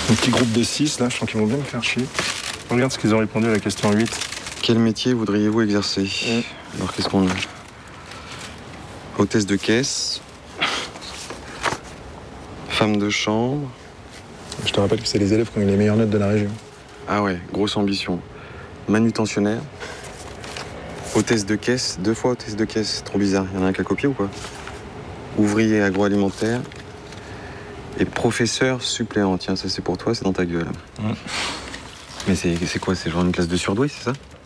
Un petit groupe de 6, là, je sens qu'ils vont bien me faire chier. Regarde ce qu'ils ont répondu à la question 8. Quel métier voudriez-vous exercer? Alors, qu'est-ce qu'on a? Hôtesse de caisse. Femme de chambre. Je te rappelle que c'est les élèves qui ont eu les meilleures notes de la région. Ah ouais, grosse ambition. Manutentionnaire. Hôtesse de caisse, 2 fois hôtesse de caisse. Trop bizarre, il y en a un qui a copié ou quoi? Ouvrier agroalimentaire. Et professeur suppléant. Tiens, ça c'est pour toi, c'est dans ta gueule. Mais c'est quoi? C'est genre une classe de surdoués, c'est ça?